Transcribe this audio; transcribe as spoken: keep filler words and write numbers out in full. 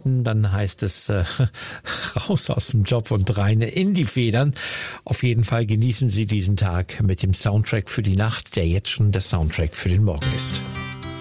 sollten, dann heißt es äh, raus aus dem Job und rein in die Federn. Auf jeden Fall genießen Sie diesen Tag mit dem Soundtrack für die Nacht, der jetzt schon der Soundtrack für den Morgen ist.